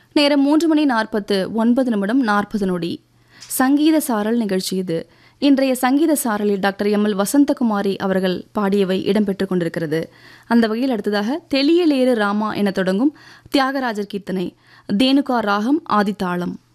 நேரம் 3:49 சங்கீத சாரல் நிகழ்ச்சி இது. இன்றைய சங்கீத சாரலில் டாக்டர் எம்.எல். வசந்தகுமாரி அவர்கள் பாடியவை இடம்பெற்றுக் கொண்டிருக்கிறது. அந்த வகையில் அடுத்ததாக தெளியலேறு ராமா என தொடங்கும் தியாகராஜர் கீர்த்தனை, தேனுகா ராகம், ஆதித்தாளம்.